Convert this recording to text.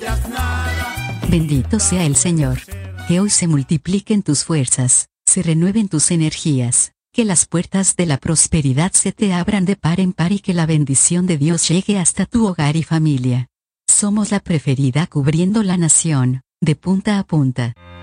Bendito sea el Señor. Que hoy se multipliquen tus fuerzas, se renueven tus energías, que las puertas de la prosperidad se te abran de par en par y que la bendición de Dios llegue hasta tu hogar y familia. Somos la preferida cubriendo la nación, de punta a punta.